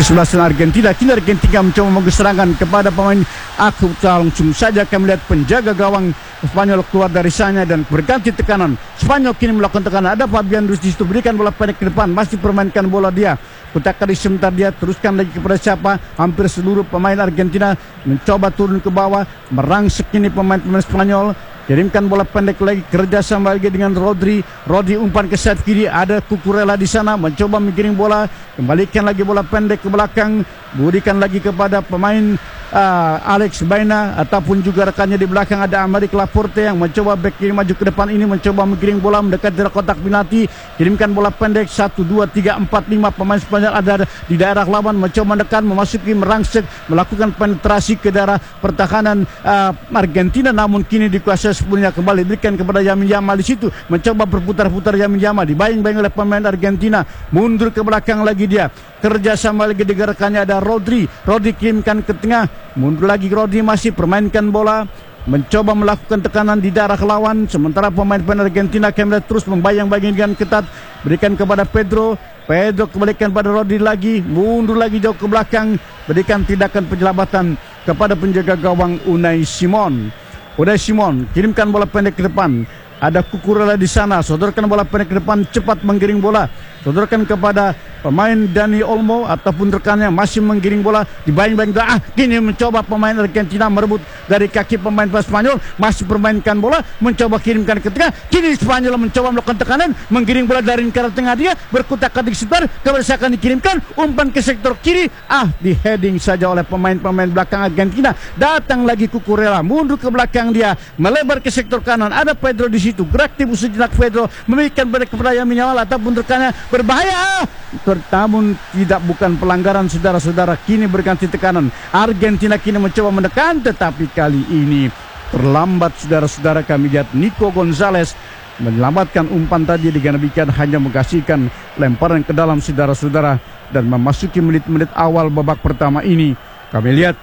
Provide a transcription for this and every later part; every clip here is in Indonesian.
kesebelasan Argentina. Kini Argentina mencoba mengguyur serangan kepada pemain Aku. Langsung saja kami lihat penjaga gawang Spanyol keluar dari sana dan berganti tekanan. Spanyol kini melakukan tekanan. Ada Fabian Ruiz di situ, berikan bola pendek ke depan, masih permainkan bola dia. Putar di sebentar dia teruskan lagi kepada siapa? Hampir seluruh pemain Argentina mencoba turun ke bawah, merangsek ini pemain-pemain Spanyol. Kirimkan bola pendek lagi, kerjasama lagi dengan Rodri. Rodri umpan ke sayap kiri, ada Cucurella di sana mencoba menggiring bola, kembalikan lagi bola pendek ke belakang, berikan lagi kepada pemain Alex Baena ataupun juga rekannya di belakang ada Aymeric Laporte yang mencoba back kiri maju ke depan ini, mencoba menggiring bola mendekat dari kotak penalti. Kirimkan bola pendek 1, 2, 3, 4, 5 pemain Spanyol ada di daerah lawan, mencoba mendekat, memasuki, merangsek, melakukan penetrasi ke daerah pertahanan Argentina, namun kini dikuasai sepenuhnya. Kembali berikan kepada Lamine Yamal di situ, mencoba berputar-putar Lamine Yamal, dibayang-bayang oleh pemain Argentina, mundur ke belakang lagi dia, kerjasama lagi dengan rekannya ada Rodri. Rodri kirimkan ke tengah, mundur lagi Rodri, masih permainkan bola, mencoba melakukan tekanan di daerah lawan. Sementara pemain-pemain Argentina kamera terus membayang-bayang dengan ketat, berikan kepada Pedro. Pedro kembalikan pada Rodri lagi, mundur lagi jauh ke belakang, berikan tindakan penyelamatan kepada penjaga gawang Unai Simon. Unai Simon kirimkan bola pendek ke depan, ada Cucurella di sana, sodorkan bola pendek ke depan, cepat menggiring bola, sodorkan kepada pemain Dani Olmo ataupun rekannya, masih menggiring bola, dibayang-bayang. Kini mencoba pemain Argentina merebut dari kaki pemain Spanyol, masih permainkan bola, mencoba kirimkan ke tengah. Kini Spanyol mencoba melakukan tekanan, menggiring bola dari lingkaran tengah dia, berkutak-katik sebentar, kebersakan dikirimkan, umpan ke sektor kiri, di heading saja oleh pemain-pemain belakang Argentina. Datang lagi Cucurella, mundur ke belakang dia, melebar ke sektor kanan, ada Pedro di situ, gerak tipu sejenak Pedro, memberikan balik kepada Lamine Yamal ataupun rekannya, berbahaya. Namun tidak, bukan pelanggaran saudara-saudara. Kini berganti tekanan, Argentina kini mencoba menekan, tetapi kali ini terlambat saudara-saudara. Kami lihat Nico Gonzalez menyelamatkan umpan tadi dengan demikian hanya menghasilkan lemparan ke dalam saudara-saudara. Dan memasuki menit-menit awal babak pertama ini, kami lihat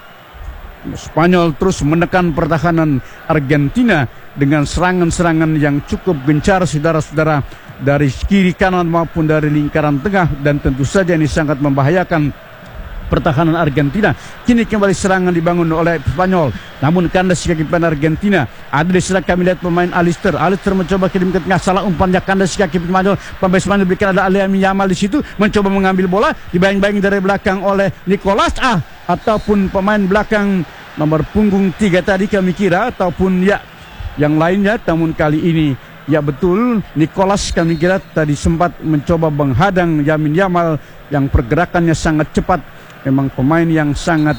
Spanyol terus menekan pertahanan Argentina dengan serangan-serangan yang cukup gencar saudara-saudara, dari kiri kanan maupun dari lingkaran tengah, dan tentu saja ini sangat membahayakan pertahanan Argentina. Kini kembali serangan dibangun oleh Spanyol, namun kandas kaki pemain Argentina. Ada di sana kami lihat pemain Alister mencoba kirim ke tengah, salah umpannya, kandas kaki Spanyol. Pemain Spanyol berikan ada Lamine Yamal di situ, mencoba mengambil bola, dibayang-bayang dari belakang oleh Nicolas ataupun pemain belakang nomor punggung 3 tadi kami kira, ataupun yang lainnya. Namun kali ini betul, Nicolas kami kira tadi sempat mencoba menghadang Lamine Yamal yang pergerakannya sangat cepat. Memang pemain yang sangat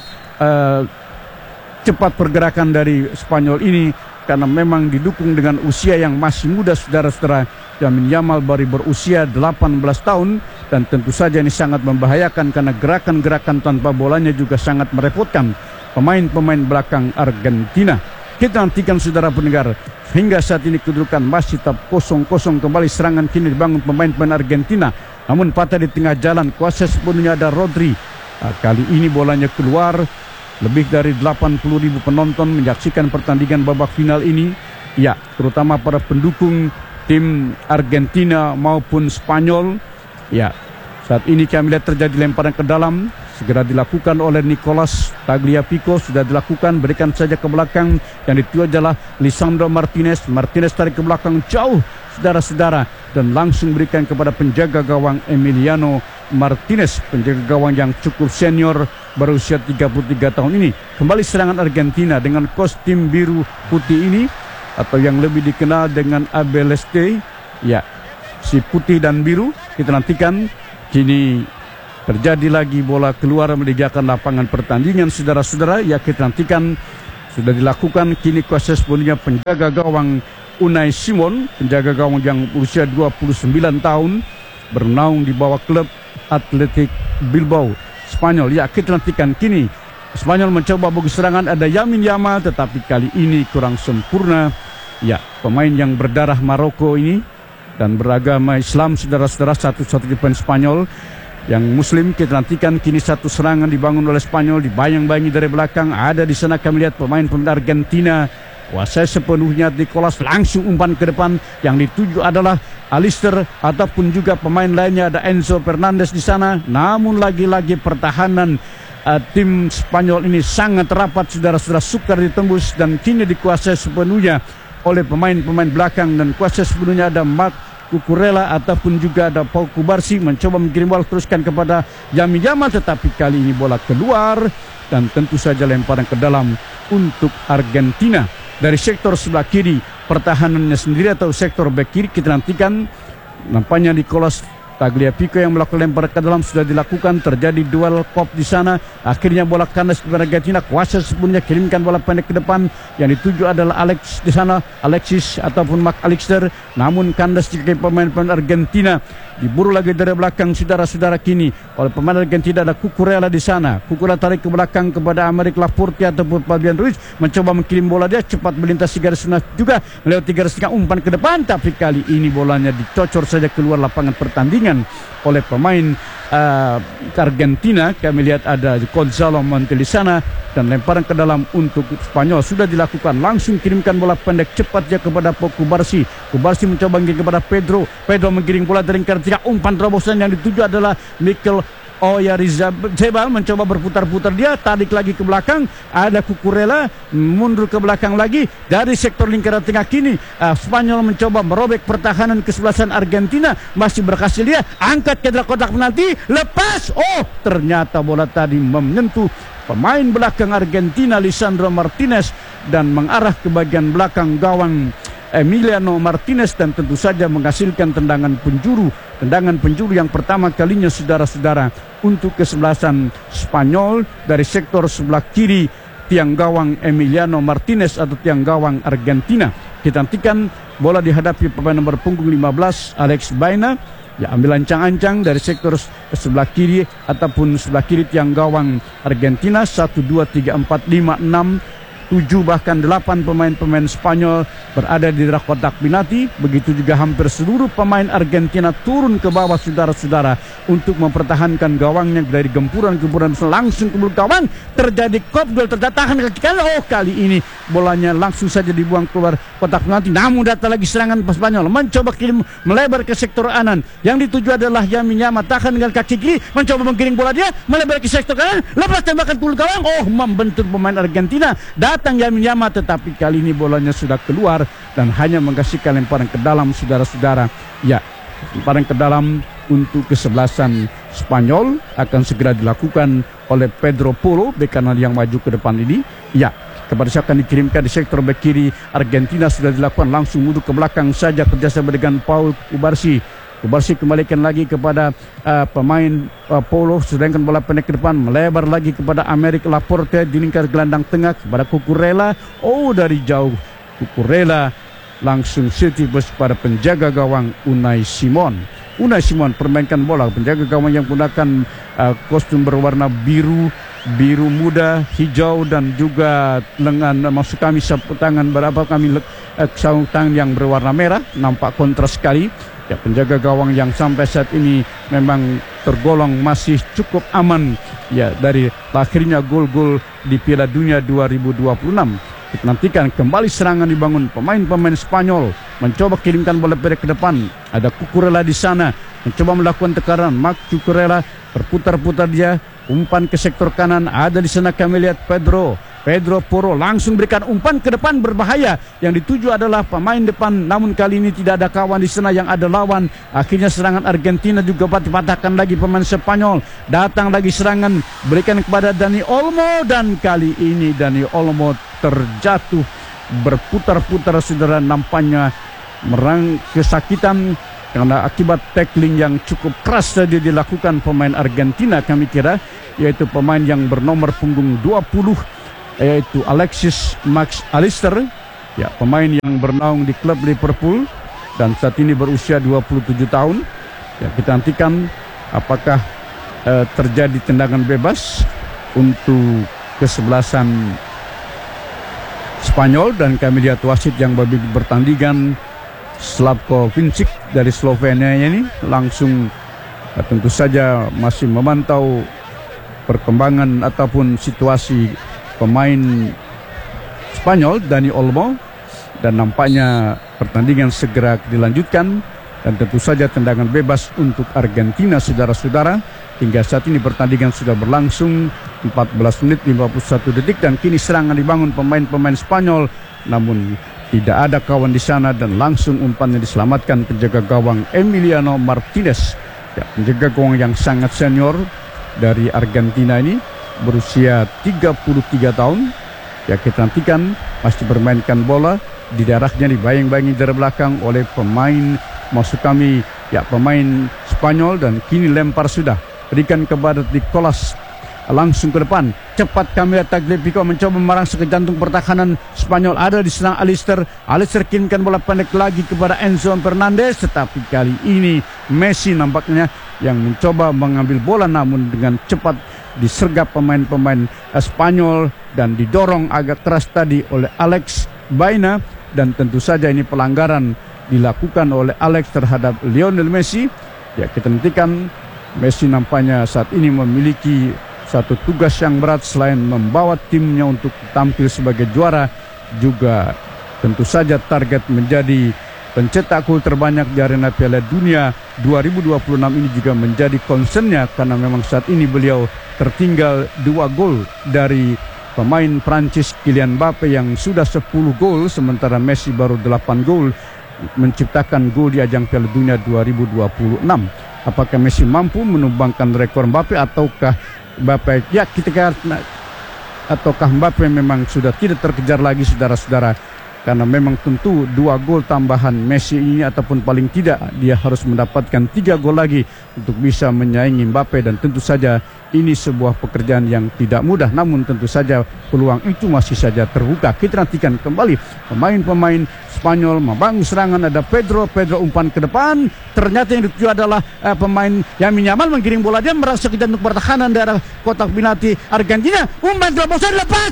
cepat pergerakan dari Spanyol ini, karena memang didukung dengan usia yang masih muda saudara-saudara. Lamine Yamal baru berusia 18 tahun, dan tentu saja ini sangat membahayakan karena gerakan-gerakan tanpa bolanya juga sangat merepotkan pemain-pemain belakang Argentina. Kita nantikan saudara pendengar, hingga saat ini kedudukan masih tetap 0-0. Kembali serangan kini dibangun pemain-pemain Argentina, namun patah di tengah jalan, kuasa sepenuhnya ada Rodri. Kali ini bolanya keluar. Lebih dari 80.000 penonton menyaksikan pertandingan babak final ini, terutama para pendukung tim Argentina maupun Spanyol. Saat ini kami lihat terjadi lemparan ke dalam, segera dilakukan oleh Nicolas Tagliafico, sudah dilakukan, berikan saja ke belakang, yang itu adalah Lisandro Martinez tarik ke belakang jauh saudara-saudara, dan langsung berikan kepada penjaga gawang Emiliano Martinez, penjaga gawang yang cukup senior, berusia 33 tahun ini. Kembali serangan Argentina dengan kostum biru putih ini, atau yang lebih dikenal dengan Abeleste, si putih dan biru. Kita nantikan. Kini terjadi lagi bola keluar meninggalkan lapangan pertandingan saudara-saudara. Kita nantikan, sudah dilakukan. Kini kuasa sepenuhnya penjaga gawang Unai Simon, penjaga gawang yang berusia 29 tahun, bernaung di bawah klub Athletic Bilbao Spanyol. Kita nantikan. Kini Spanyol mencoba bagus serangan, ada Lamine Yamal, tetapi kali ini kurang sempurna. Pemain yang berdarah Maroko ini dan beragama Islam saudara-saudara, satu-satu pemain Spanyol yang muslim. Kita nantikan. Kini satu serangan dibangun oleh Spanyol, dibayang-bayangi dari belakang. Ada di sana kami lihat pemain-pemain Argentina, kuasai sepenuhnya Nicolas, langsung umpan ke depan, yang dituju adalah Alister ataupun juga pemain lainnya, ada Enzo Fernandez di sana. Namun lagi-lagi pertahanan tim Spanyol ini sangat rapat, saudara-saudara, sukar ditembus dan kini dikuasai sepenuhnya oleh pemain-pemain belakang, dan kuasa sepenuhnya ada Marc Cucurella ataupun juga ada Pau Cubarsí mencoba mengirim bola teruskan kepada Lamine Yamal, tetapi kali ini bola keluar dan tentu saja lemparan ke dalam untuk Argentina. Dari sektor sebelah kiri pertahanannya sendiri atau sektor bek kiri kita nantikan, nampaknya Nicolas Tagliafico yang melakukan lempar ke dalam sudah dilakukan, terjadi duel kop di sana. Akhirnya bola kandas kepada Argentina, kuasa sepenuhnya kirimkan bola pendek ke depan, yang dituju adalah Alex di sana, Alexis ataupun Mac Allister, namun kandas jika pemain-pemain Argentina. Diburu lagi dari belakang, saudara-saudara, kini oleh pemain Argentina ada Cucurella di sana. Cucurella tarik ke belakang kepada Aymeric Laporte ataupun Fabian Ruiz, mencoba mengirim bola, dia cepat melintasi garis tengah juga melewati garis tengah, umpan ke depan, tapi kali ini bolanya dicocor saja keluar lapangan pertandingan oleh pemain Argentina. Kami lihat ada Gonzalo Montiel di sana, dan lemparan ke dalam untuk Spanyol sudah dilakukan. Langsung kirimkan bola pendek cepat dia kepada Pau Cubarsí. Cubarsí mencoba mengirim kepada Pedro mengiring bola dari ketika umpan terobosan yang dituju adalah Mikel Oyarzabal, mencoba berputar-putar, dia tarik lagi ke belakang, ada Cucurella mundur ke belakang lagi dari sektor lingkaran tengah. Kini Spanyol mencoba merobek pertahanan kesebelasan Argentina, masih berhasil dia angkat ke dalam kotak penalti, lepas, ternyata bola tadi menyentuh pemain belakang Argentina Lisandro Martinez dan mengarah ke bagian belakang gawang Emiliano Martinez, dan tentu saja menghasilkan tendangan penjuru yang pertama kalinya, saudara-saudara, untuk kesebelasan Spanyol dari sektor sebelah kiri tiang gawang Emiliano Martinez atau tiang gawang Argentina. Kita nantikan bola dihadapi pemain nomor punggung 15 Alex Baena, ya, ambil ancang-ancang dari sektor sebelah kiri ataupun sebelah kiri tiang gawang Argentina. 1, 2, 3, 4, 5, 6, 7 bahkan 8 pemain-pemain Spanyol berada di dalam kotak penalti. Begitu juga hampir seluruh pemain Argentina turun ke bawah, saudara-saudara, untuk mempertahankan gawangnya dari gempuran-gempuran langsung ke gawang. Terjadi kopdol, tertahan kaki kanan. Kali ini bolanya langsung saja dibuang keluar kotak penalti. Namun datang lagi serangan Spanyol, mencoba kirim melebar ke sektor kanan. Yang dituju adalah Lamine Yamal, tahan dengan kaki kiri, mencoba menggiring bola dia melebar ke sektor kanan, lepas tembakan ke gawang. Membentur pemain Argentina. Datang Lamine Yamal, tetapi kali ini bolanya sudah keluar dan hanya menghasilkan lemparan ke dalam, saudara-saudara. Ya, lemparan ke dalam untuk kesebelasan Spanyol akan segera dilakukan oleh Pedro Porro, bek kanan yang maju ke depan ini. Ya, kepada siapa akan dikirimkan di sektor bek kiri Argentina sudah dilakukan, langsung mundur ke belakang saja kerjasama dengan Pau Cubarsí. Cubarsí kembalikan lagi kepada pemain Paulo, sedangkan bola pendek ke depan melebar lagi kepada Aymeric Laporte di lingkar gelandang tengah kepada Cucurella. Dari jauh Cucurella langsung setibus pada penjaga gawang Unai Simon. Unai Simon permainkan bola, penjaga gawang yang menggunakan kostum berwarna biru muda, hijau, dan juga lengan, maksud kami sapu tangan sarung tangan yang berwarna merah, nampak kontras sekali. Ya, penjaga gawang yang sampai saat ini memang tergolong masih cukup aman, ya, dari akhirnya gol-gol di Piala Dunia 2026. Kita nantikan kembali serangan dibangun pemain-pemain Spanyol, mencoba kirimkan bola pendek ke depan. Ada Cucurella di sana, mencoba melakukan tekanan. Marc Cucurella berputar-putar dia, umpan ke sektor kanan. Ada di sana kami lihat Pedro Porro langsung berikan umpan ke depan berbahaya, yang dituju adalah pemain depan, namun kali ini tidak ada kawan di sana, yang ada lawan. Akhirnya serangan Argentina juga dipatahkan lagi pemain Spanyol. Datang lagi serangan, berikan kepada Dani Olmo, dan kali ini Dani Olmo terjatuh berputar-putar, saudara, nampaknya kesakitan karena akibat tackling yang cukup keras tadi dilakukan pemain Argentina, kami kira, yaitu pemain yang bernomor punggung 20, yaitu Alexis Max Allister, ya, pemain yang bernaung di klub Liverpool dan saat ini berusia 27 tahun. Ya, kita nantikan apakah terjadi tendangan bebas untuk kesebelasan Spanyol, dan kami lihat wasit yang bertandingan Slavko Vincic dari Slovenia ini langsung tentu saja masih memantau perkembangan ataupun situasi pemain Spanyol Dani Olmo, dan nampaknya pertandingan segera dilanjutkan dan tentu saja tendangan bebas untuk Argentina, saudara-saudara. Hingga saat ini pertandingan sudah berlangsung 14 menit 51 detik dan kini serangan dibangun pemain-pemain Spanyol, namun tidak ada kawan di sana dan langsung umpannya diselamatkan penjaga gawang Emiliano Martinez. Ya, penjaga gawang yang sangat senior dari Argentina ini berusia 33 tahun. Ya, kita nantikan masih bermainkan bola di darahnya, dibayang-bayangi dari belakang oleh pemain pemain Spanyol dan kini lempar sudah berikan kepada Nicolas langsung ke depan. Cepat Camila Tagliafico mencoba merangsek ke jantung pertahanan Spanyol, ada di serang Alister kirimkan bola pendek lagi kepada Enzo Fernandez, tetapi kali ini Messi nampaknya yang mencoba mengambil bola, namun dengan cepat disergap pemain-pemain Spanyol dan didorong agak keras tadi oleh Alex Baena, dan tentu saja ini pelanggaran dilakukan oleh Alex terhadap Lionel Messi. Ya, kita nantikan Messi nampaknya saat ini memiliki satu tugas yang berat selain membawa timnya untuk tampil sebagai juara, juga tentu saja target menjadi pencetak gol terbanyak di arena Piala Dunia 2026 ini juga menjadi concernnya, karena memang saat ini beliau tertinggal 2 gol dari pemain Prancis Kylian Mbappe yang sudah 10 gol, sementara Messi baru 8 gol menciptakan gol di ajang Piala Dunia 2026. Apakah Messi mampu menumbangkan rekor Mbappe ataukah Mbappe memang sudah tidak terkejar lagi, saudara-saudara, karena memang tentu 2 gol tambahan Messi ini ataupun paling tidak dia harus mendapatkan 3 gol lagi untuk bisa menyaingi Mbappe, dan tentu saja ini sebuah pekerjaan yang tidak mudah, namun tentu saja peluang itu masih saja terbuka. Kita nantikan kembali pemain-pemain Spanyol membangun serangan. Ada Pedro umpan ke depan, ternyata yang dituju adalah pemain Lamine Yamal menggiring bola, dia merasa ke jantung pertahanan daerah kotak penalti Argentina. Umpan telah lepas,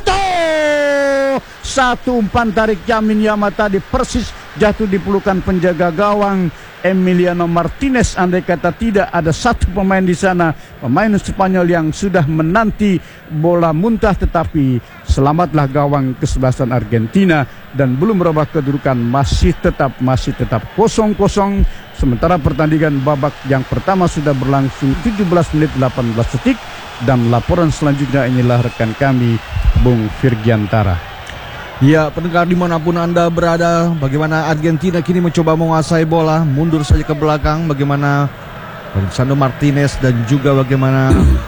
satu umpan tarik Lamine Yamal tadi persis jatuh di pelukan penjaga gawang Emiliano Martinez. Andai kata tidak ada satu pemain di sana, pemain Spanyol yang sudah menanti bola muntah, tetapi selamatlah gawang kesebelasan Argentina dan belum merubah kedudukan, masih tetap 0-0. Sementara pertandingan babak yang pertama sudah berlangsung 17 menit 18 detik, dan laporan selanjutnya inilah rekan kami Bung Virgiantara. Ya, pendengar dimanapun Anda berada, bagaimana Argentina kini mencoba menguasai bola, mundur saja ke belakang, bagaimana Lisandro Martinez dan juga bagaimana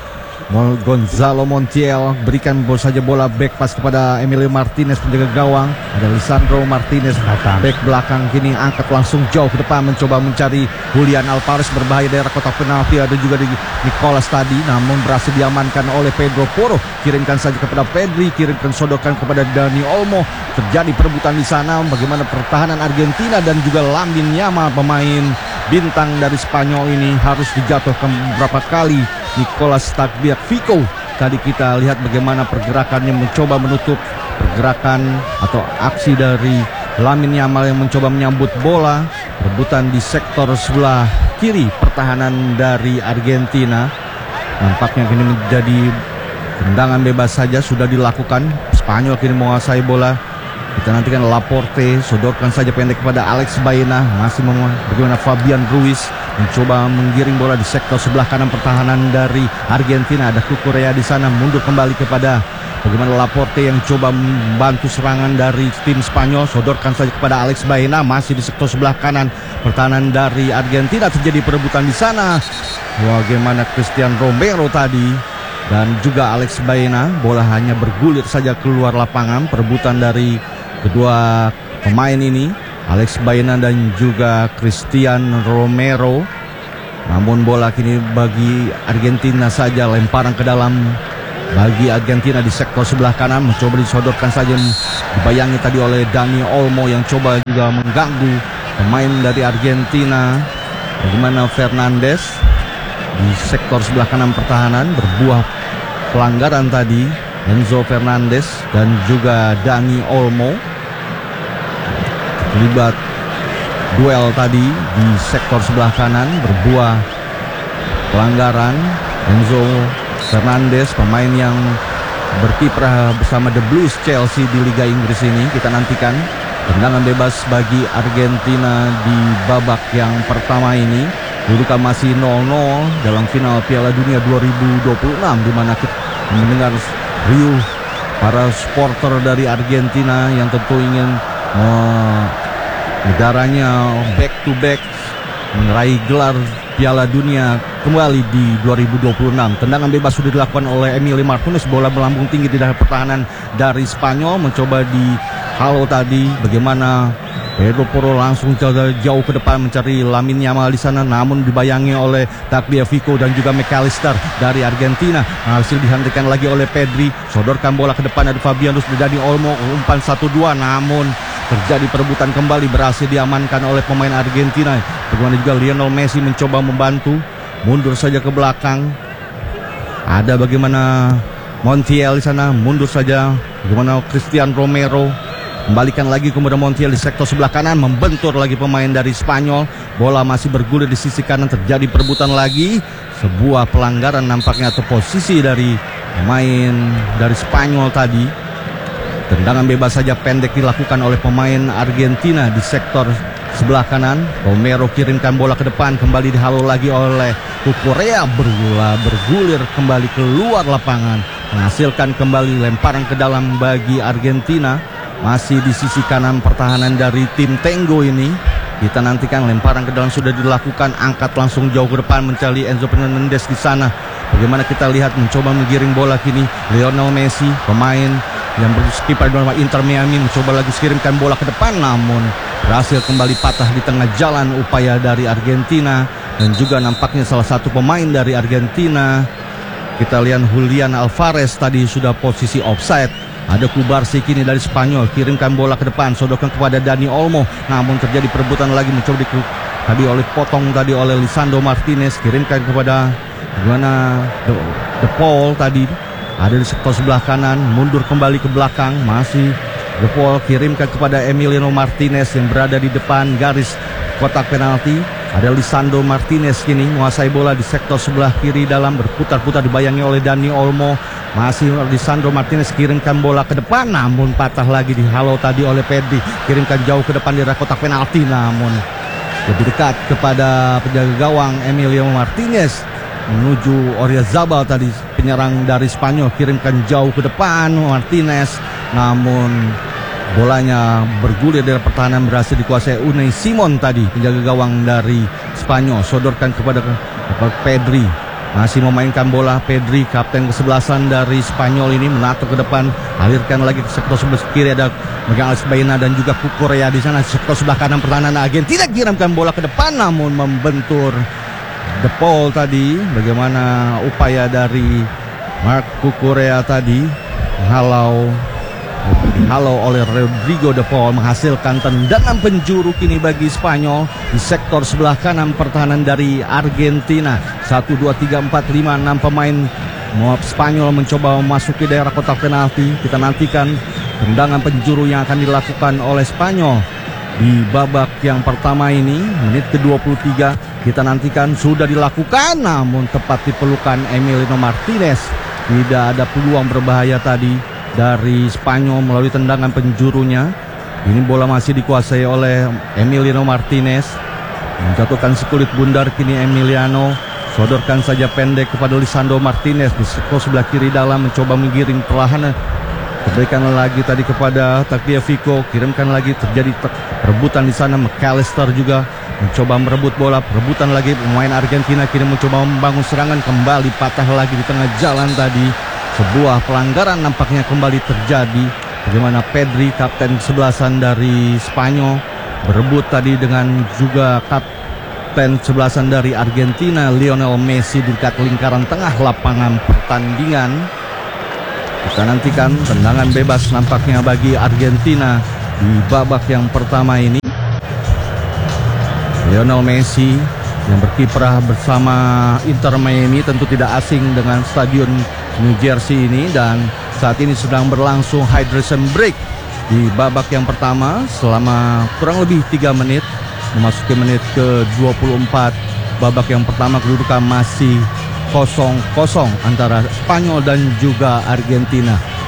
Gonzalo Montiel berikan saja bola back pass kepada Emilio Martinez penjaga gawang. Ada Lisandro Martinez back belakang, kini angkat langsung jauh ke depan mencoba mencari Julian Alvarez, berbahaya daerah kotak penalti. Ada juga di Nicolas tadi, namun berhasil diamankan oleh Pedro Porro. Kirimkan saja kepada Pedri, kirimkan sodokan kepada Dani Olmo. Terjadi perebutan di sana, bagaimana pertahanan Argentina dan juga Lamine Yamal pemain bintang dari Spanyol ini harus dijatuhkan beberapa kali. Nicolas Tagliafico tadi kita lihat bagaimana pergerakannya mencoba menutup pergerakan atau aksi dari Lamine Yamal yang mencoba menyambut bola. Rebutan di sektor sebelah kiri pertahanan dari Argentina, nampaknya kini menjadi tendangan bebas saja sudah dilakukan. Spanyol kini menguasai bola. Kita nantikan Laporte, sodorkan saja pendek kepada Alex Baena. Masih bagaimana Fabian Ruiz mencoba menggiring bola di sektor sebelah kanan pertahanan dari Argentina. Ada Cucurella di sana, mundur kembali kepada bagaimana Laporte yang coba membantu serangan dari tim Spanyol. Sodorkan saja kepada Alex Baena, masih di sektor sebelah kanan pertahanan dari Argentina. Terjadi perebutan di sana. Bagaimana Cristian Romero tadi dan juga Alex Baena, bola hanya bergulir saja keluar lapangan. Perebutan dari kedua pemain ini, Alex Baena dan juga Cristian Romero. Namun bola kini bagi Argentina saja, lemparan ke dalam bagi Argentina di sektor sebelah kanan, mencoba disodorkan saja, dibayangi tadi oleh Dani Olmo yang coba juga mengganggu pemain dari Argentina. Bagaimana Fernandes di sektor sebelah kanan pertahanan, berbuah pelanggaran tadi Enzo Fernandez dan juga Dani Olmo. Terlibat duel tadi di sektor sebelah kanan, berbuah pelanggaran. Enzo Fernandez, pemain yang berkiprah bersama The Blues Chelsea di Liga Inggris ini. Kita nantikan Tendangan bebas bagi Argentina di babak yang pertama ini. Kedudukan masih 0-0 dalam final Piala Dunia 2026, di mana kita mendengar riuh para supporter dari Argentina yang tentu ingin negaranya back to back meraih gelar Piala Dunia kembali di 2026. Tendangan bebas sudah dilakukan oleh Emiliano Martinez. Bola melambung tinggi di dalam pertahanan dari Spanyol. Mencoba di halo tadi. Bagaimana Pedro Porro langsung jauh ke depan mencari Lamine Yamal di sana, namun dibayangi oleh Tagliafico dan juga McAllister dari Argentina. Hasil dihentikan lagi oleh Pedri. Sodorkan bola ke depan, ada Fabian Ruiz dari Olmo, umpan 1-2, namun terjadi perebutan kembali, berhasil diamankan oleh pemain Argentina. Bagaimana juga Lionel Messi mencoba membantu, mundur saja ke belakang. Ada bagaimana Montiel di sana, mundur saja. Bagaimana Christian Romero, kembalikan lagi kemudian Montiel di sektor sebelah kanan, membentur lagi pemain dari Spanyol. Bola masih bergulir di sisi kanan, terjadi perebutan lagi. Sebuah pelanggaran nampaknya atau posisi dari pemain dari Spanyol tadi. Tendangan bebas saja pendek dilakukan oleh pemain Argentina di sektor sebelah kanan. Romero kirimkan bola ke depan, kembali dihalau lagi oleh Cucurella. Bergulir kembali keluar lapangan, menghasilkan kembali lemparan ke dalam bagi Argentina. Masih di sisi kanan pertahanan dari tim Tango ini. Kita nantikan lemparan ke dalam sudah dilakukan, angkat langsung jauh ke depan mencari Enzo Fernandez di sana. Bagaimana kita lihat mencoba menggiring bola kini Lionel Messi, pemain yang berkiper dalam Inter Miami, mencoba lagi kirimkan bola ke depan, namun berhasil kembali patah di tengah jalan upaya dari Argentina. Dan juga nampaknya salah satu pemain dari Argentina, kita lihat Julian Alvarez tadi sudah posisi offside. Ada Kubarsi kini dari Spanyol, kirimkan bola ke depan, sodorkan kepada Dani Olmo, namun terjadi perebutan lagi, mencoba tadi oleh potong tadi oleh Lisandro Martinez, kirimkan kepada gimana De Paul tadi. Ada di sektor sebelah kanan, mundur kembali ke belakang, masih De Paul kirimkan kepada Emiliano Martinez yang berada di depan garis kotak penalti. Ada Lisandro Martinez kini menguasai bola di sektor sebelah kiri dalam, berputar-putar dibayangi oleh Dani Olmo. Masih Lisandro Martinez kirimkan bola ke depan, namun patah lagi dihalau tadi oleh Pedri. Kirimkan jauh ke depan di arah kotak penalti, namun lebih dekat kepada penjaga gawang Emiliano Martinez menuju Oyarzabal tadi, penyerang dari Spanyol. Kirimkan jauh ke depan Martinez, namun bolanya bergulir dari pertahanan, berhasil dikuasai Unai Simon tadi, penjaga gawang dari Spanyol. Sodorkan kepada Pedri, masih memainkan bola Pedri, kapten kesebelasan dari Spanyol ini, menato ke depan, alirkan lagi ke sektor sebelah kiri, ada Magalhaes Baena dan juga Cucurella di sana. Sektor sebelah kanan pertahanan Argentina, kirimkan bola ke depan, namun membentur De Paul tadi. Bagaimana upaya dari Marc Cucurella tadi, dihalau oleh Rodrigo De Paul, menghasilkan tendangan penjuru kini bagi Spanyol di sektor sebelah kanan pertahanan dari Argentina. 1, 2, 3, 4, 5, 6 pemain Spanyol mencoba memasuki daerah kotak penalti. Kita nantikan tendangan penjuru yang akan dilakukan oleh Spanyol di babak yang pertama ini. Menit ke-23 kita nantikan sudah dilakukan, namun tepat di pelukan Emiliano Martinez. Tidak ada peluang berbahaya tadi dari Spanyol melalui tendangan penjurunya. Ini bola masih dikuasai oleh Emiliano Martinez, menjatuhkan sekulit bundar kini Emiliano. Sodorkan saja pendek kepada Lisandro Martinez di sektor sebelah kiri dalam, mencoba menggiring perlahan. Berikan lagi tadi kepada Tagliafico, kirimkan lagi, terjadi perebutan di sana. McAllister juga mencoba merebut bola, perebutan lagi pemain Argentina kini mencoba membangun serangan, kembali patah lagi di tengah jalan tadi. Sebuah pelanggaran nampaknya kembali terjadi. Bagaimana Pedri, kapten sebelasan dari Spanyol, berebut tadi dengan juga kapten sebelasan dari Argentina Lionel Messi di dekat lingkaran tengah lapangan pertandingan. Kita nantikan tendangan bebas nampaknya bagi Argentina di babak yang pertama ini. Lionel Messi yang berkiprah bersama Inter Miami tentu tidak asing dengan stadion New Jersey ini, dan saat ini sedang berlangsung hydration break di babak yang pertama selama kurang lebih 3 menit, memasuki menit ke-24. Babak yang pertama kedudukan masih 0-0 antara Spanyol dan juga Argentina.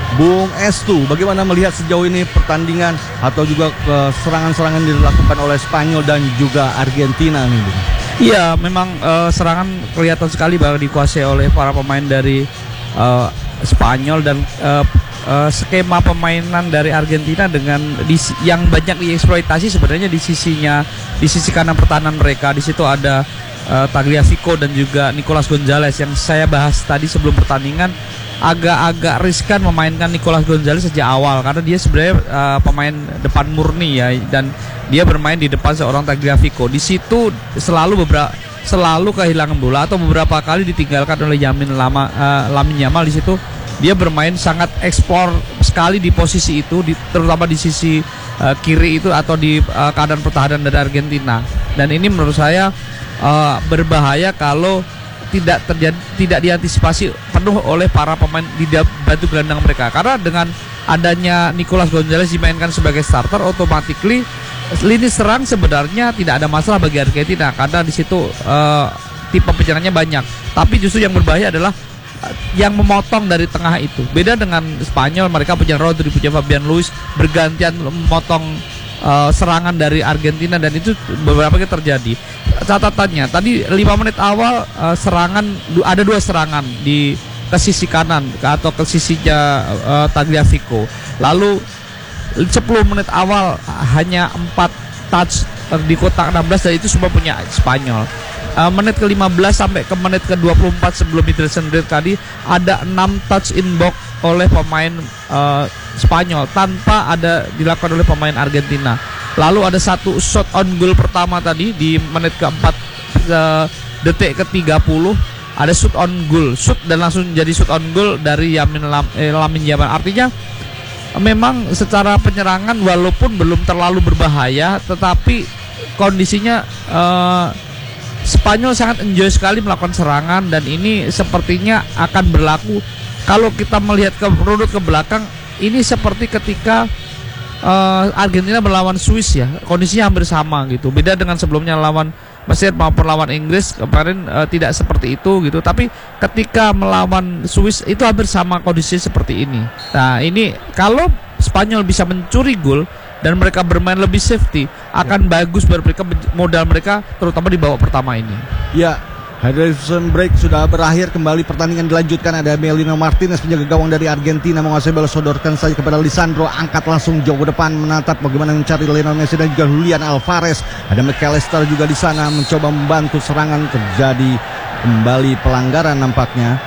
Bung Estu, bagaimana melihat sejauh ini pertandingan atau juga serangan-serangan dilakukan oleh Spanyol dan juga Argentina nih, Bung? Iya, memang serangan kelihatan sekali bahwa dikuasai oleh para pemain dari Spanyol dan skema permainan dari Argentina dengan yang banyak dieksploitasi sebenarnya di sisi kanan pertahanan mereka. Di situ ada Tagliafico dan juga Nicolas Gonzalez yang saya bahas tadi sebelum pertandingan. Agak-agak riskan memainkan Nicolas Gonzalez sejak awal karena dia sebenarnya pemain depan murni ya, dan dia bermain di depan seorang Tagliafico. Di situ selalu kehilangan bola atau beberapa kali ditinggalkan oleh Lamine Yamal. Di situ dia bermain sangat eksplor sekali di posisi itu, terutama di sisi kiri itu atau di keadaan pertahanan dari Argentina. Dan ini menurut saya berbahaya kalau tidak diantisipasi penuh oleh para pemain di batu gelandang mereka, karena dengan adanya Nicolas Gonzalez dimainkan sebagai starter, automatically lini serang sebenarnya tidak ada masalah bagi Argentina karena di situ tipe penyerangnya banyak. Tapi justru yang berbahaya adalah yang memotong dari tengah itu. Beda dengan Spanyol, mereka punya Rodri, punya Fabian Ruiz, bergantian memotong serangan dari Argentina, dan itu beberapa kali terjadi. Catatannya tadi 5 menit awal ada 2 serangan ke sisi kanan atau ke sisinya Tagliafico. Lalu 10 menit awal hanya 4 touch di kotak 16 dan itu semua punya Spanyol. Menit ke-15 sampai ke menit ke-24 sebelum Ederson break tadi ada 6 touch in box oleh pemain Spanyol tanpa ada dilakukan oleh pemain Argentina. Lalu ada 1 shot on goal pertama tadi di menit ke-4 detik ke-30 ada shoot on goal, shoot dan langsung jadi shoot on goal dari Lamine Yamal. Artinya memang secara penyerangan walaupun belum terlalu berbahaya, tetapi kondisinya Spanyol sangat enjoy sekali melakukan serangan, dan ini sepertinya akan berlaku kalau kita melihat runut ke belakang. Ini seperti ketika Argentina melawan Swiss ya, kondisinya hampir sama gitu. Beda dengan sebelumnya lawan Mesir maupun lawan Inggris kemarin tidak seperti itu gitu. Tapi ketika melawan Swiss itu hampir sama kondisi seperti ini. Nah ini kalau Spanyol bisa mencuri gol dan mereka bermain lebih safety, akan bagus buat mereka, modal mereka terutama di babak pertama ini. Ya, hydration break sudah berakhir, kembali pertandingan dilanjutkan. Ada Emiliano Martinez, penjaga gawang dari Argentina, menguasai bola, sodorkan saja kepada Lisandro, angkat langsung jauh ke depan, menatap bagaimana mencari Lionel Messi dan juga Julian Alvarez. Ada McAllister juga di sana mencoba membantu serangan. Terjadi kembali pelanggaran nampaknya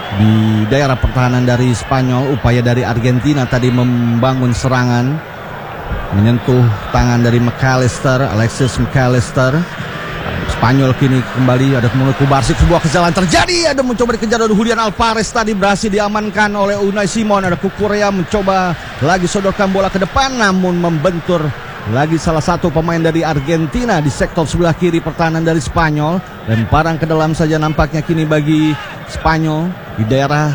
di daerah pertahanan dari Spanyol. Upaya dari Argentina tadi membangun serangan, menyentuh tangan dari McAllister, Alexis McAllister. Spanyol kini kembali, ada mulai Kubarsik, sebuah kesalahan terjadi, ada mencoba dikejar oleh Julian Alvarez, tadi berhasil diamankan oleh Unai Simon. Ada Cucurella mencoba lagi sodorkan bola ke depan, namun membentur lagi salah satu pemain dari Argentina di sektor sebelah kiri pertahanan dari Spanyol. Lemparan ke dalam saja nampaknya kini bagi Spanyol di daerah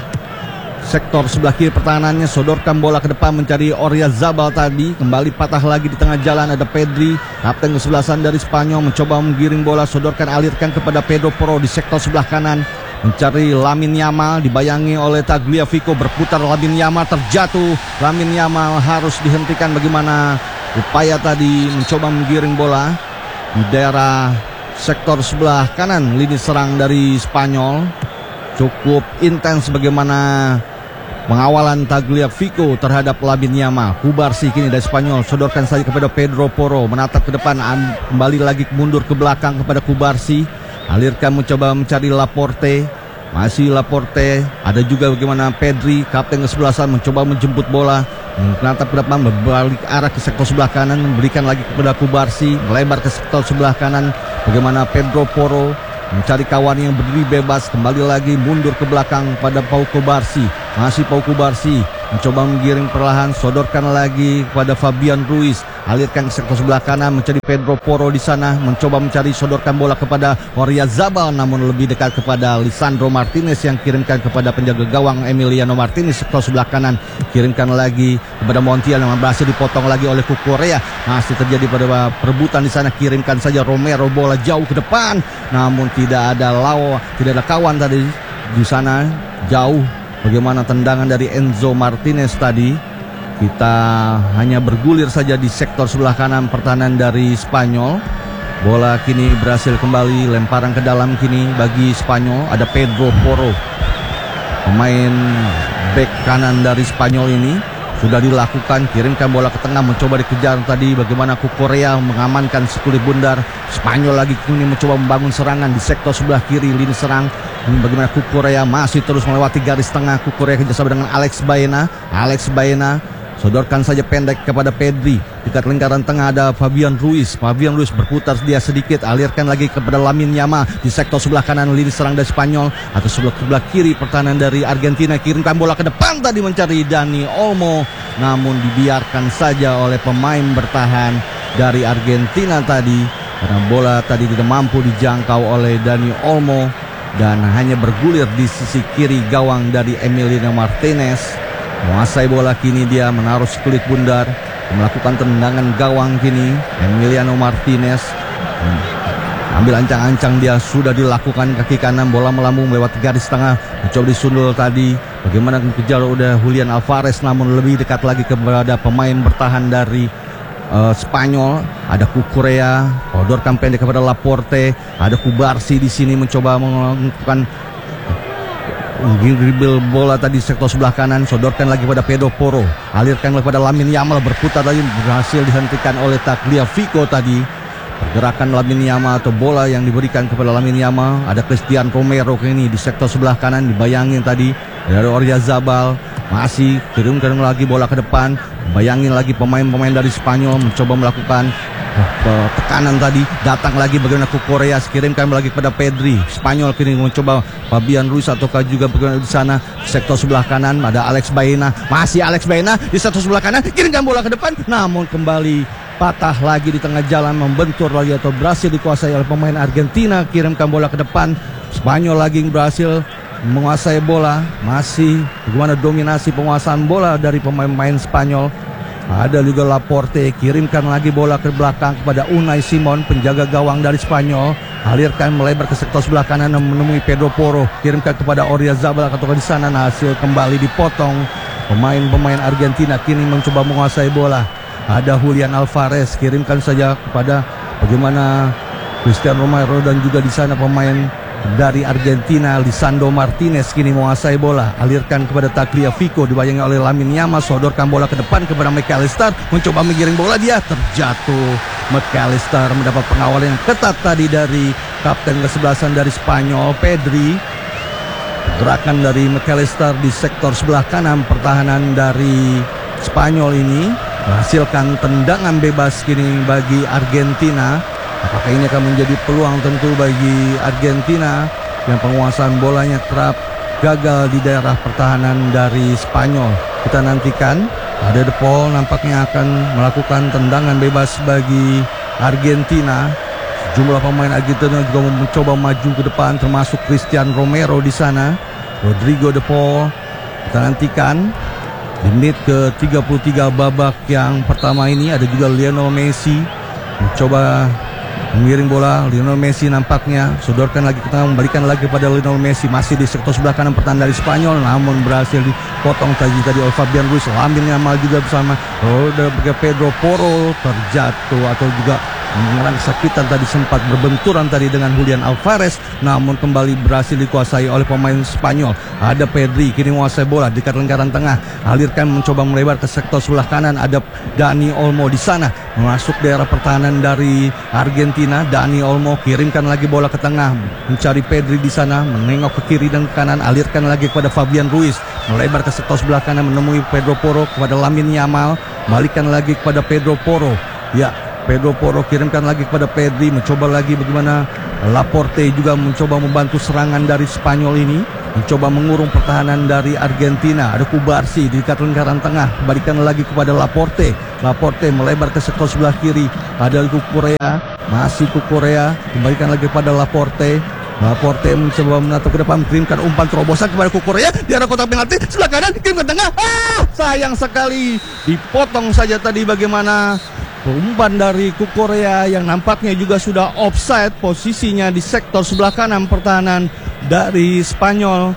sektor sebelah kiri pertahanannya, sodorkan bola ke depan mencari Oyarzabal tadi, kembali patah lagi di tengah jalan. Ada Pedri, kapten kesebelasan dari Spanyol, mencoba menggiring bola, sodorkan, alirkan kepada Pedro Porro di sektor sebelah kanan, mencari Lamine Yamal, dibayangi oleh Tagliafico, berputar Lamine Yamal, terjatuh. Lamine Yamal harus dihentikan. Bagaimana upaya tadi mencoba menggiring bola di daerah sektor sebelah kanan lini serang dari Spanyol. Cukup intens bagaimana pengawalan Tagliafico terhadap Lamine Yamal. Kubarsi kini dari Spanyol, sodorkan saja kepada Pedro Porro, menatap ke depan, kembali lagi mundur ke belakang kepada Kubarsi, alirkan mencoba mencari Laporte, masih Laporte. Ada juga bagaimana Pedri, kapten kesebelasan, mencoba menjemput bola, menatap ke depan, berbalik arah ke sektor sebelah kanan, memberikan lagi kepada Kubarsi, melebar ke sektor sebelah kanan. Bagaimana Pedro Porro mencari kawan yang berdiri bebas, kembali lagi mundur ke belakang pada Pau Kubarsi. Masih Pau Kubarsi mencoba menggiring perlahan, sodorkan lagi kepada Fabian Ruiz, alirkan ke sektor sebelah kanan, mencari Pedro Porro di sana, mencoba mencari, sodorkan bola kepada Oyarzabal, namun lebih dekat kepada Lisandro Martinez yang kirimkan kepada penjaga gawang Emiliano Martinez. Sektor sebelah kanan kirimkan lagi kepada Montiel yang berhasil dipotong lagi oleh Cucurella. Masih terjadi pada perebutan di sana, kirimkan saja Romero, bola jauh ke depan, namun tidak ada kawan tadi di sana, jauh bagaimana tendangan dari Enzo Martinez tadi. Kita hanya bergulir saja di sektor sebelah kanan pertahanan dari Spanyol. Bola kini berhasil kembali, lemparan ke dalam kini bagi Spanyol. Ada Pedro Porro, pemain bek kanan dari Spanyol ini. Sudah dilakukan, kirimkan bola ke tengah, mencoba dikejar tadi. Bagaimana Korea mengamankan sekulit bundar. Spanyol lagi kini mencoba membangun serangan di sektor sebelah kiri lini serang. Bagaimana Korea masih terus melewati garis tengah. Korea kerjasama dengan Alex Baena. Sodorkan saja pendek kepada Pedri. Dekat lingkaran tengah ada Fabian Ruiz berputar dia sedikit, alirkan lagi kepada Lamine Yamal di sektor sebelah kanan lini serang dari Spanyol. Atau sebelah kiri pertahanan dari Argentina, kirimkan bola ke depan tadi mencari Dani Olmo, namun dibiarkan saja oleh pemain bertahan dari Argentina tadi, karena bola tadi tidak mampu dijangkau oleh Dani Olmo dan hanya bergulir di sisi kiri gawang dari Emiliano Martinez. Menguasai bola kini, dia menaruh sekulit bundar, melakukan tendangan gawang kini. Emiliano Martinez ambil ancang-ancang, dia sudah dilakukan kaki kanan, bola melambung melewati garis tengah, mencoba disundul tadi. Bagaimana kejar udah Julian Alvarez, namun lebih dekat lagi kepada pemain bertahan dari Spanyol. Ada Korea, odorkan pendek kepada Laporte. Ada Kubarsi di sini mencoba melakukan dribble bola tadi sektor sebelah kanan, sodorkan lagi pada Pedro Porro, alirkan kepada Lamine Yamal, berputar lagi, berhasil dihentikan oleh Tagliafico tadi. Pergerakan Lamine Yamal atau bola yang diberikan kepada Lamine Yamal. Ada Christian Romero ini di sektor sebelah kanan, dibayangin tadi dari Oyarzabal, masih kirimkan lagi bola ke depan. Bayangin lagi pemain-pemain dari Spanyol mencoba melakukan tekanan tadi. Datang lagi bagaimana Korea, kirimkan lagi kepada Pedri. Spanyol kini mencoba Fabian Ruiz ataukah juga bagaimana di sana sektor sebelah kanan ada Alex Baena. Masih Alex Baena di sektor sebelah kanan, kirimkan bola ke depan, namun kembali patah lagi di tengah jalan, membentur lagi atau berhasil dikuasai oleh pemain Argentina. Kirimkan bola ke depan, Spanyol lagi berhasil menguasai bola. Masih bagaimana dominasi penguasaan bola dari pemain-pemain Spanyol. Ada juga Laporte, kirimkan lagi bola ke belakang kepada Unai Simon, penjaga gawang dari Spanyol. Alirkan melebar ke sektor sebelah kanan menemui Pedro Porro, kirimkan kepada Oyarzabal atau di sana, hasil kembali dipotong. Pemain-pemain Argentina kini mencoba menguasai bola. Ada Julian Alvarez, kirimkan saja kepada bagaimana Christian Romero dan juga di sana pemain dari Argentina Lisandro Martinez kini menguasai bola, alirkan kepada Tagliafico, dibayangi oleh Lamine Yamal, sodorkan bola ke depan kepada McAllister, mencoba menggiring bola, dia terjatuh. McAllister mendapat pengawalan yang ketat tadi dari kapten kesebelasan dari Spanyol, Pedri. Gerakan dari McAllister di sektor sebelah kanan pertahanan dari Spanyol ini menghasilkan tendangan bebas kini bagi Argentina. Apakah ini akan menjadi peluang tentu bagi Argentina yang penguasaan bolanya kerap gagal di daerah pertahanan dari Spanyol. Kita nantikan. Ada De Paul nampaknya akan melakukan tendangan bebas bagi Argentina. Jumlah pemain Argentina juga mencoba maju ke depan, termasuk Christian Romero di sana. Rodrigo De Paul. Kita nantikan di menit ke-33 babak yang pertama ini. Ada juga Lionel Messi mencoba mengiring bola. Lionel Messi nampaknya sodorkan lagi ke tengah, memberikan lagi pada Lionel Messi, masih di sektor sebelah kanan pertahanan dari Spanyol, namun berhasil dipotong tadi oleh Fabian Ruiz. Lamine Yamal juga bersama Pedro Porro terjatuh atau juga mengalami kesakitan tadi, sempat berbenturan tadi dengan Julian Alvarez, namun kembali berhasil dikuasai oleh pemain Spanyol. Ada Pedri kini menguasai bola dekat lingkaran tengah, alirkan mencoba melebar ke sektor sebelah kanan. Ada Dani Olmo di sana masuk daerah pertahanan dari Argentina. Dani Olmo kirimkan lagi bola ke tengah, mencari Pedri di sana, menengok ke kiri dan ke kanan, alirkan lagi kepada Fabian Ruiz, melebar ke sektor sebelah kanan menemui Pedro Porro, kepada Lamine Yamal, balikan lagi kepada Pedro Porro. Ya, Pedro Porro kirimkan lagi kepada Pedri, mencoba lagi bagaimana Laporte juga mencoba membantu serangan dari Spanyol ini, mencoba mengurung pertahanan dari Argentina. Ada Kubarsi di dekat lingkaran tengah, balikan lagi kepada Laporte. Laporte melebar ke sektor sebelah kiri. Ada Korea, masih Korea, kembalikan lagi kepada Laporte. Laporte mencoba menatap ke depan, kirimkan umpan terobosan kepada Korea di arah kotak penalti sebelah kanan, kirim ke tengah. Sayang sekali, dipotong saja tadi bagaimana umpan dari Korea yang nampaknya juga sudah offside posisinya di sektor sebelah kanan pertahanan dari Spanyol.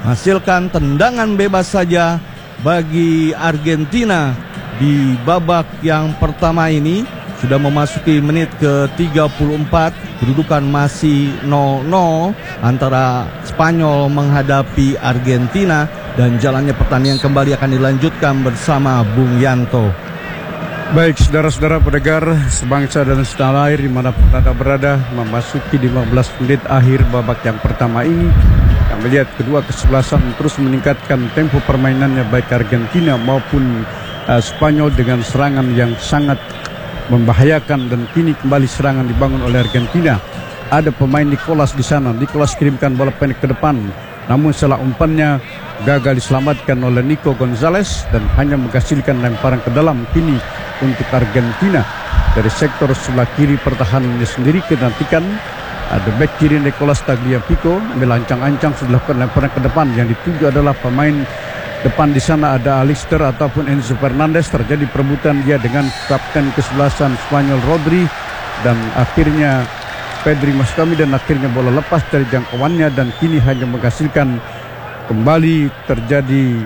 menghasilkan tendangan bebas saja bagi Argentina di babak yang pertama ini. Sudah memasuki menit ke-34, kedudukan masih 0-0 antara Spanyol menghadapi Argentina, dan jalannya pertandingan kembali akan dilanjutkan bersama Bung Yanto. Baik saudara-saudara pendengar sebangsa dan setanah air dimanapun Anda berada, memasuki 15 menit akhir babak yang pertama ini. Kami melihat kedua kesebelasan terus meningkatkan tempo permainannya, baik Argentina maupun Spanyol, dengan serangan yang sangat membahayakan. Dan kini kembali serangan dibangun oleh Argentina. Ada pemain Nicolas di sana. Nicolas kirimkan bola pendek ke depan, namun salah umpannya gagal diselamatkan oleh Nico Gonzalez dan hanya menghasilkan lemparan ke dalam. Kini untuk Argentina dari sektor sebelah kiri pertahanannya sendiri kenantikan ada bek kiri Nicolas Tagliafico melancang-ancang sudah lakukan lemparan ke depan. Yang dituju adalah pemain depan di sana, ada Alister ataupun Enzo Fernandez. Terjadi perebutan dia dengan kapten kesebelasan Spanyol Rodri, dan akhirnya Pedri masuk kami, dan akhirnya bola lepas dari jangkauannya, dan kini hanya menghasilkan kembali terjadi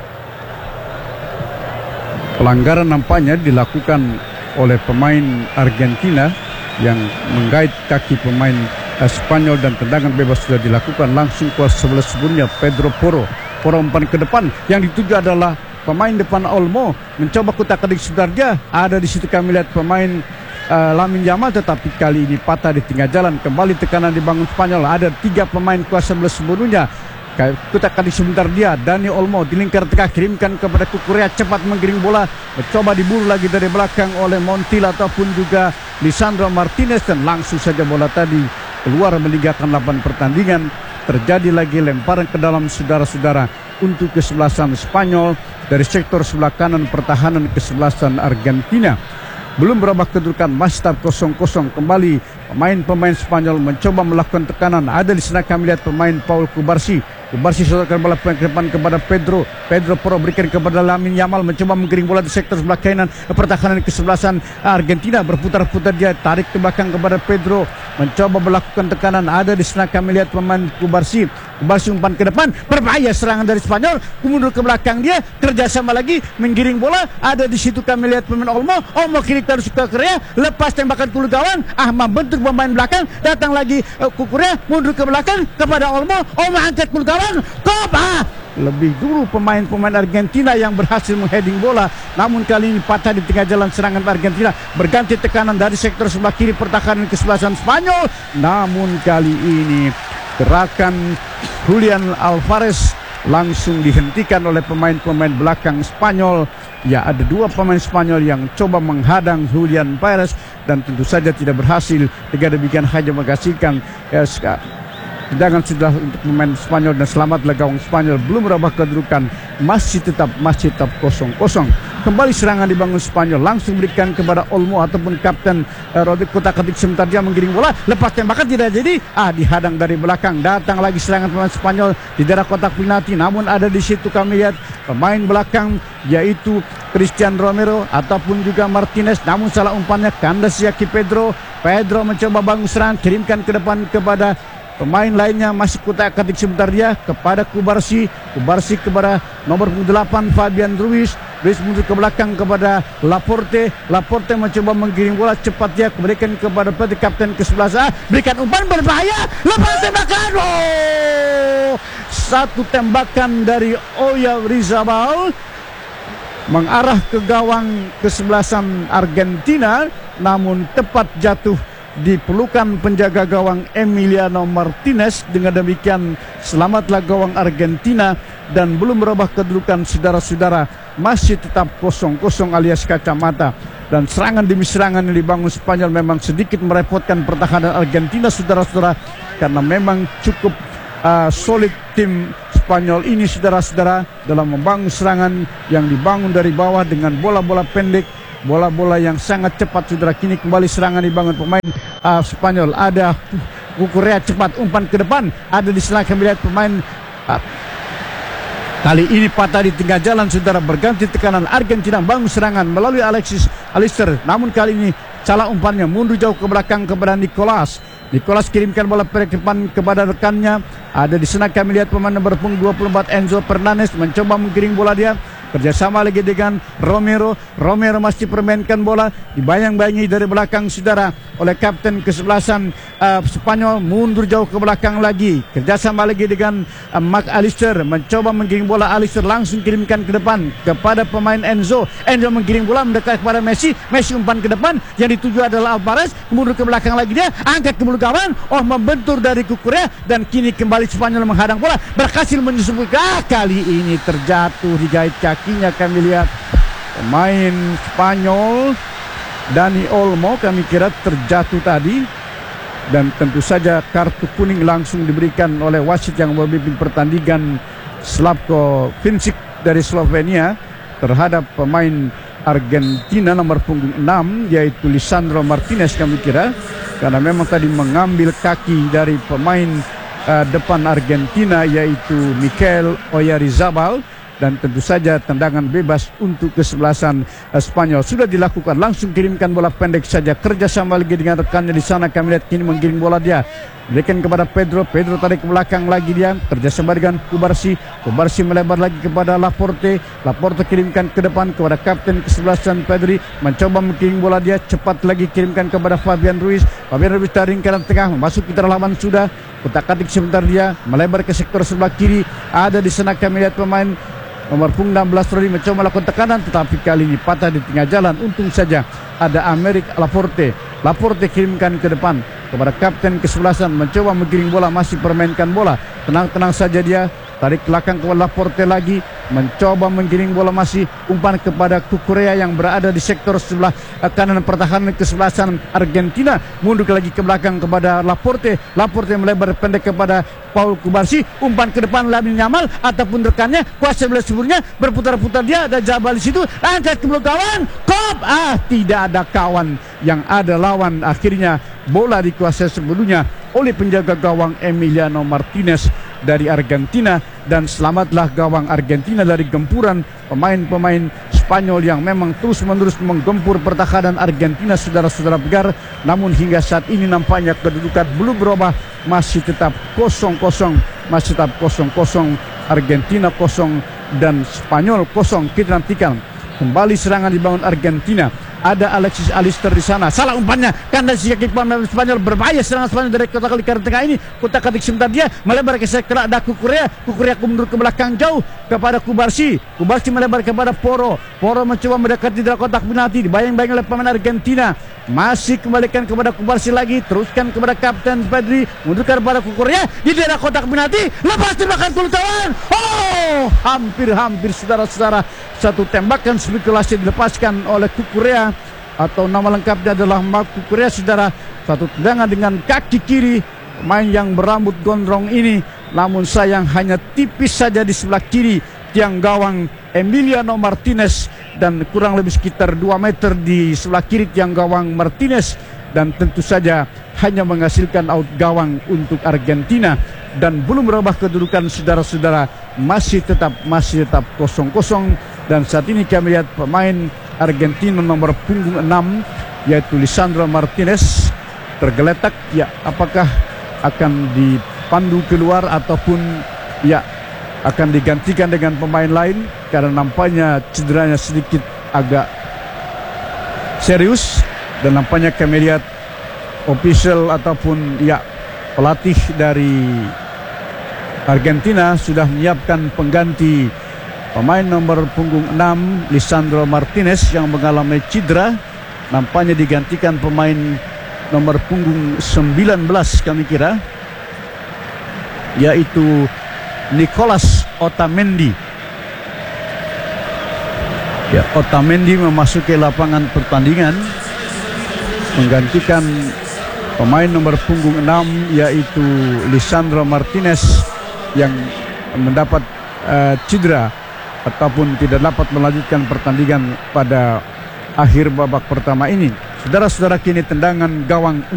pelanggaran nampaknya dilakukan oleh pemain Argentina yang menggait kaki pemain Spanyol, dan tendangan bebas sudah dilakukan langsung ke sebelah sebelumnya Pedro Porro umpan ke depan. Yang dituju adalah pemain depan Olmo, mencoba kutak-atik sebenarnya. Ada di situ kami lihat pemain Lamine Yamal, tetapi kali ini patah di tengah jalan. Kembali tekanan dibangun Spanyol. Ada 3 pemain kuasa sebelah sebelumnya. Kutak-atik sebentar dia Dani Olmo di lingkar tengah, kirimkan kepada Kukurea, cepat menggiring bola, mencoba diburu lagi dari belakang oleh Montiel ataupun juga Lisandro Martinez, dan langsung saja bola tadi keluar meninggalkan lapangan pertandingan. Terjadi lagi lemparan ke dalam saudara-saudara untuk kesebelasan Spanyol dari sektor sebelah kanan pertahanan kesebelasan Argentina. Belum berubah kedudukan, masih tetap 0-0. Kembali pemain-pemain Spanyol mencoba melakukan tekanan. Ada di sana kami lihat pemain Paul Cubarsí sodorkan bola ke depan kepada Pedro Porro, berikan kepada Lamine Yamal, mencoba menggiring bola di sektor sebelah kanan pertahanan kesebelasan Argentina. Berputar-putar dia, tarik ke belakang kepada Pedro, mencoba melakukan tekanan. Ada di sana kami lihat pemain Cubarsí umpan ke depan, berbahaya serangan dari Spanyol, mundur ke belakang dia, kerjasama lagi menggiring bola. Ada di situ kami lihat pemain Olmo kiri terus ke Korea, lepas tembakan ke gawang, membentuk pemain belakang, datang lagi Kukurea, mundur ke belakang kepada Olmo angkat ke gawang, lebih dulu pemain-pemain Argentina yang berhasil mengheading bola, namun kali ini patah di tengah jalan serangan Argentina. Berganti tekanan dari sektor sebelah kiri pertahanan kesebelasan Spanyol, namun kali ini gerakan Julian Alvarez langsung dihentikan oleh pemain-pemain belakang Spanyol. Ya, ada 2 pemain Spanyol yang coba menghadang Julian Perez dan tentu saja tidak berhasil. Dengan demikian hanya menghasilkan tendangan sudah untuk pemain Spanyol, dan selamatlah gawang Spanyol. Belum berubah kedudukan, masih tetap 0-0. Kembali serangan dibangun Spanyol, langsung berikan kepada Olmo ataupun kapten Rodri, kutak-atik sebentar dia menggiring bola, lepas tembakan tidak jadi, dihadang dari belakang. Datang lagi serangan pemain Spanyol di daerah kotak penalti, namun ada di situ kami lihat pemain belakang yaitu Christian Romero ataupun juga Martinez, namun salah umpannya kandas Yaki Pedro mencoba bangun serangan, kirimkan ke depan kepada pemain lainnya, masih kutak-atik sebentar dia kepada Cubarsí kepada nomor 8 Fabian Ruiz mundur ke belakang kepada Laporte mencoba menggiring bola, cepat dia berikan kepada kapten ke-11, berikan umpan berbahaya, lepas tembakan, satu tembakan dari Oyarzabal mengarah ke gawang kesebelasan Argentina, namun tepat jatuh di pelukan penjaga gawang Emiliano Martinez. Dengan demikian selamatlah gawang Argentina, dan belum berubah kedudukan saudara-saudara, masih tetap 0-0 alias kacamata. Dan serangan demi serangan yang dibangun Spanyol memang sedikit merepotkan pertahanan Argentina saudara-saudara, karena memang cukup solid tim Spanyol ini saudara-saudara dalam membangun serangan yang dibangun dari bawah dengan bola-bola pendek, bola-bola yang sangat cepat saudara. Kini kembali serangan dibangun pemain Spanyol. Ada Kukurea, cepat umpan ke depan, ada di sebelah kami lihat pemain kali ini patah di tengah jalan saudara. Berganti tekanan Argentina bangun serangan melalui Alister, namun kali ini salah umpannya, mundur jauh ke belakang kepada Nicolas Nicolas kirimkan bola pendek depan kepada rekannya. Ada di sana kami lihat pemain nomor punggung 24 Enzo Fernandez mencoba menggiring bola dia. Kerjasama lagi dengan Romero. Romero masih permainkan bola, dibayang-bayangi dari belakang saudara oleh kapten kesebelasan Spanyol, mundur jauh ke belakang lagi. Kerjasama lagi dengan Mark Alister, mencoba menggiring bola. Alister langsung kirimkan ke depan kepada pemain Enzo. Enzo menggiring bola mendekat kepada Messi. Messi umpan ke depan, yang dituju adalah Alvarez, mundur ke belakang lagi dia, angkat ke belakang kawan. Oh, membentur dari Kukurea, dan kini kembali Spanyol menghadang bola, berhasil menyusup. Kali ini terjatuh di gait kakinya. Kami lihat pemain Spanyol Dani Olmo kami kira terjatuh tadi, dan tentu saja kartu kuning langsung diberikan oleh wasit yang memimpin pertandingan, Slavko Vincic dari Slovenia, terhadap pemain Argentina nomor punggung 6 yaitu Lisandro Martinez kami kira, karena memang tadi mengambil kaki dari pemain depan Argentina yaitu Mikel Oyarzabal. Dan tentu saja tendangan bebas untuk kesebelasan Spanyol sudah dilakukan. Langsung kirimkan bola pendek saja, kerjasama lagi dengan rekannya di sana. Kami lihat kini menggiring bola dia, berikan kepada Pedro. Pedro tarik ke belakang lagi dia, kerjasama dengan Kubarsi. Kubarsi melebar lagi kepada Laporte. Laporte kirimkan ke depan kepada kapten kesebelasan Pedri, mencoba menggiring bola dia, cepat lagi kirimkan kepada Fabian Ruiz. Fabian Ruiz taring ke tengah, masuk kita lawan sudah. Kutak-katik sebentar dia, melebar ke sektor sebelah kiri. Ada di sana kami lihat pemain nomor punggung 16 Rodri mencoba melakukan tekanan, tetapi kali ini patah di tengah jalan. Untung saja ada Amerik Laporte. Laporte kirimkan ke depan kepada kapten kesebelasan, mencoba menggiring bola, masih permainkan bola. Tenang-tenang saja dia, tarik belakang kepada Laporte lagi, mencoba menggiring bola, masih umpan kepada Kukurea yang berada di sektor sebelah kanan pertahanan kesebelasan Argentina. Mundur lagi ke belakang kepada Laporte. Laporte melebar pendek kepada Paul Kubarsi, umpan ke depan Lamine Yamal ataupun rekannya, kuasa belah seburnya, berputar-putar dia, ada Jabal di situ, angkat ke belakang kawan, kop, tidak ada kawan, yang ada lawan. Akhirnya bola dikuasai sebelumnya oleh penjaga gawang Emiliano Martinez dari Argentina, dan selamatlah gawang Argentina dari gempuran pemain-pemain Spanyol yang memang terus-menerus menggempur pertahanan Argentina, saudara-saudara pegar. Namun hingga saat ini nampaknya kedudukan belum berubah, masih tetap 0-0, masih tetap 0-0, Argentina 0 dan Spanyol 0. Kita nantikan kembali serangan dibangun Argentina. Ada Alexis Alister di sana, salah umpannya, kandas kaki pemain Spanyol, berbahaya serangan Spanyol dari kotak lingkaran tengah ini. Kutak-katik sebentar dia, melebar ke sektor ada Kukurea. Kukurea mundur ke belakang jauh kepada Kubarsi. Kubarsi melebar kepada Poro. Poro mencoba mendekati dalam kotak penalti, dibayang-bayang oleh pemain Argentina. Masih kembalikan kepada Kubarsi lagi, teruskan kepada kapten Pedri, mundurkan kepada Kukurea di daerah kotak penalti, lepas tembakan kelutawan. Oh, hampir saudara-saudara, satu tembakan spekulasi dilepaskan oleh Kukurea, atau nama lengkapnya adalah Mark Kukurea, saudara. Satu tendangan dengan kaki kiri pemain yang berambut gondrong ini, namun sayang hanya tipis saja di sebelah kiri tiang gawang Emiliano Martinez, dan kurang lebih sekitar 2 meter di sebelah kiri tiang gawang Martinez, dan tentu saja hanya menghasilkan out gawang untuk Argentina. Dan belum berubah kedudukan, saudara-saudara, masih tetap 0-0. Dan saat ini kami lihat pemain Argentina nomor punggung 6 yaitu Lisandro Martinez tergeletak. Ya, apakah akan dipandu keluar ataupun ya akan digantikan dengan pemain lain, karena nampaknya cederanya sedikit agak serius. Dan nampaknya kami lihat official ataupun ya pelatih dari Argentina sudah menyiapkan pengganti pemain nomor punggung 6 Lisandro Martinez yang mengalami cedera. Nampaknya digantikan pemain nomor punggung 19 kami kira, yaitu Nicolas Otamendi. Ya, Otamendi memasuki lapangan pertandingan menggantikan pemain nomor punggung 6 yaitu Lisandro Martinez yang mendapat cedera ataupun tidak dapat melanjutkan pertandingan pada akhir babak pertama ini. Saudara-saudara, kini tendangan gawang